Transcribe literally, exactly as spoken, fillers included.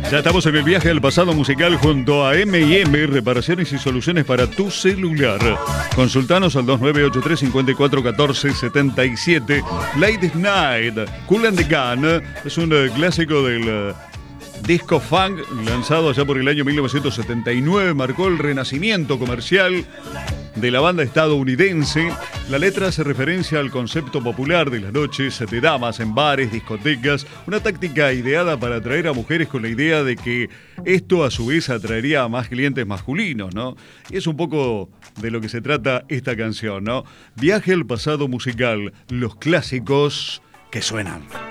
Ya estamos en el viaje al pasado musical junto a eme y eme, reparaciones y soluciones para tu celular. Consultanos al dos nueve ocho tres, cinco cuatro uno cuatro, siete siete. Ladies Night, Kool and the Gang, es un uh, clásico del uh, disco funk lanzado allá por el año mil novecientos setenta y nueve. Marcó el renacimiento comercial de la banda estadounidense. La letra hace referencia al concepto popular de las noches de damas en bares, discotecas, una táctica ideada para atraer a mujeres con la idea de que esto a su vez atraería a más clientes masculinos, ¿no? Y es un poco de lo que se trata esta canción, ¿no? Viaje al pasado musical, los clásicos que suenan.